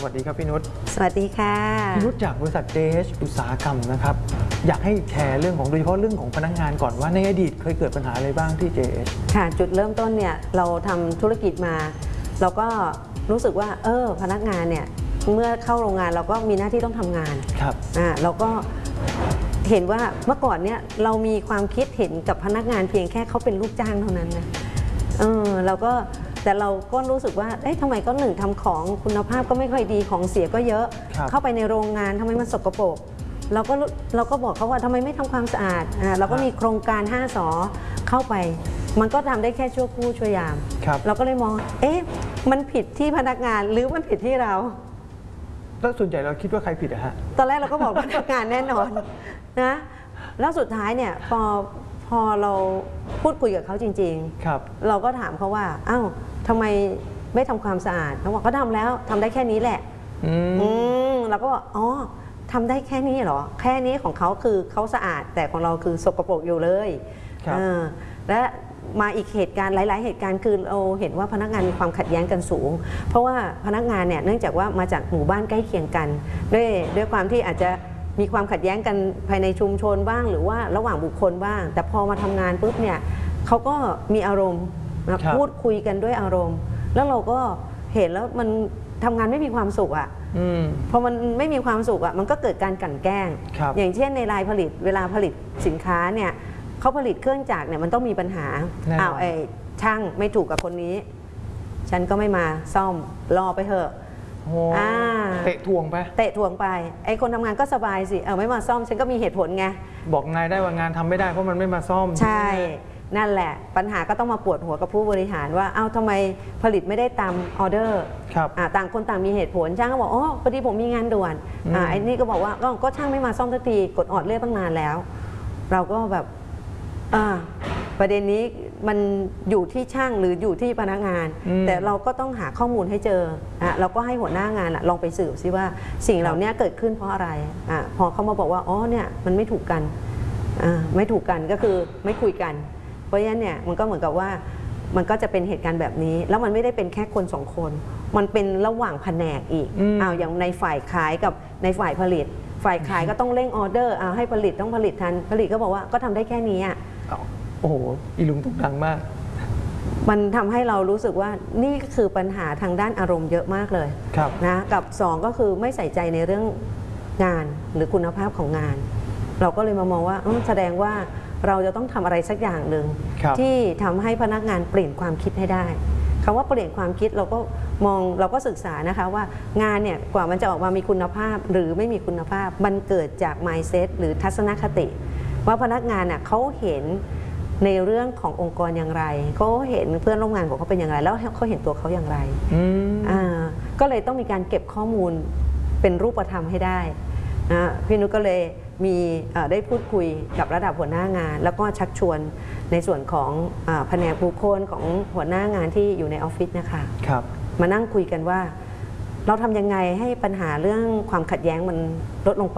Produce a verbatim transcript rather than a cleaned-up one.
วัสดีครับพี่นุชสวัสดีค่ะพี่นุชจากบริษัท เจ เอช อุตสาหกรรมนะครับอยากให้แชร์เรื่องของโดยเฉพาะเรื่องของพนักงานก่อนว่าในอดีตเคยเกิดปัญหาอะไรบ้างที่ เจ เอชค่ะจุดเริ่มต้นเนี่ยเราทำธุรกิจมาเราก็รู้สึกว่าเออพนักงานเนี่ยเมื่อเข้าโรงงานเราก็มีหน้าที่ต้องทำงานครับอ่าเราก็เห็นว่าเมื่อก่อนเนี่ยเรามีความคิดเห็นกับพนักงานเพียงแค่เขาเป็นลูกจ้างเท่านั้นนะเออเราก็แต่เราก็รู้สึกว่าเอ๊ะทำไมก็หนึ่งทำของคุณภาพก็ไม่ค่อยดีของเสียก็เยอะเข้าไปในโรงงานทำไมมันสกปรกเราก็เราก็บอกเขาว่าทำไมไม่ทำความสะอาดอ่าเราก็มีโครงการห้าสอเข้าไปมันก็ทำได้แค่ชั่วครู่ชั่วยามเราก็เลยมองเอ๊ะมันผิดที่พนักงานหรือมันผิดที่เราแล้วส่วนใหญ่เราคิดว่าใครผิดอะฮะตอนแรกเราก็บอกพนักงานแน่นอนนะแล้วสุดท้ายเนี่ยพอพอเราพูดคุยกับเขาจริงๆครับเราก็ถามเขาว่าอ้าวทำไมไม่ทำความสะอาดเขาบอกเขาทำแล้วทำได้แค่นี้แหละอืมเราก็บอกอ๋อทำได้แค่นี้เหรอแค่นี้ของเขาคือเขาสะอาดแต่ของเราคือสกปรกอยู่เลยและมาอีกเหตุการณ์หลายๆเหตุการณ์คือเราเห็นว่าพนักงานมีความขัดแย้งกันสูงเพราะว่าพนักงานเนี่ยเนื่องจากว่ามาจากหมู่บ้านใกล้เคียงกันด้วยด้วยความที่อาจจะมีความขัดแย้งกันภายในชุมชนบ้างหรือว่าระหว่างบุคคลบ้างแต่พอมาทำงานปุ๊บเนี่ยเขาก็มีอารมณ์พูดคุยกันด้วยอารมณ์แล้วเราก็เห็นแล้วมันทำงานไม่มีความสุขอ่ะพอมันไม่มีความสุขอ่ะมันก็เกิดการกลั่นแกล้งอย่างเช่นในรายผลิตเวลาผลิตสินค้าเนี่ยเขาผลิตเครื่องจักรเนี่ยมันต้องมีปัญหาอ้าวไอ้ช่างไม่ถูกกับคนนี้ฉันก็ไม่มาซ่อมรอไปเถอะเตะทวงไปเตะทวงไปไอ้คนทำงานก็สบายสิเออไม่มาซ่อมฉันก็มีเหตุผลไงบอกนายได้ว่างานทำไม่ได้เพราะมันไม่มาซ่อมใช่นั่นแหละปัญหาก็ต้องมาปวดหัวกับผู้บริหารว่าเอ้าทำไมผลิตไม่ได้ตามออเดอร์ต่างคนต่างมีเหตุผลช่างก็บอกอ๋อพอดีผมมีงานด่วนอ่าไอ้นี่ก็บอกว่าก็ช่างไม่มาซ่อมสักทีกดออดเรียกตั้งนานแล้วเราก็แบบอ่าประเด็นนี้มันอยู่ที่ช่างหรืออยู่ที่พนักงานแต่เราก็ต้องหาข้อมูลให้เจออ่ะเราก็ให้หัวหน้างานลองไปสืบซิว่าสิ่งเหล่านี้เกิดขึ้นเพราะอะไรอ่ะพอเขามาบอกว่าอ๋อเนี่ยมันไม่ถูกกันอ่าไม่ถูกกันก็คือไม่คุยกันเพราะฉะนั้นเนี่ยมันก็เหมือนกับว่ามันก็จะเป็นเหตุการณ์แบบนี้แล้วมันไม่ได้เป็นแค่คนสองคนมันเป็นระหว่างแผนกอีกอ้าวอย่างในฝ่ายขายกับในฝ่ายผลิตฝ่ายขายก็ต้องเร่งออเดอร์เอาให้ผลิตต้องผลิตทันผลิตก็บอกว่าก็ทำได้แค่นี้อ่ะโอ้โหอีลุงตุกดังมากมันทำให้เรารู้สึกว่านี่คือปัญหาทางด้านอารมณ์เยอะมากเลยนะกับสองก็คือไม่ใส่ใจในเรื่องงานหรือคุณภาพของงานเราก็เลยมามองว่าแสดงว่าเราจะต้องทำอะไรสักอย่างหนึ่งที่ทำให้พนักงานเปลี่ยนความคิดให้ได้คำว่าเปลี่ยนความคิดเราก็มองเราก็ศึกษานะคะว่างานเนี่ยกว่ามันจะออกมามีคุณภาพหรือไม่มีคุณภาพมันเกิดจาก mindset หรือทัศนคติว่าพนักงานน่ะเขาเห็นในเรื่องขององค์กรอย่างไรเขาเห็นเพื่อนร่วมงานของเขาเป็นอย่างไรแล้วเขาเห็นตัวเขาอย่างไรอ่าก็เลยต้องมีการเก็บข้อมูลเป็นรูปธรรมให้ได้นะพี่นุชก็เลยมีได้พูดคุยกับระดับหัวหน้างานแล้วก็ชักชวนในส่วนของแผนกบุคคลของหัวหน้างานที่อยู่ในออฟฟิศนะคะครับมานั่งคุยกันว่าเราทำยังไงให้ปัญหาเรื่องความขัดแย้งมันลดลงไป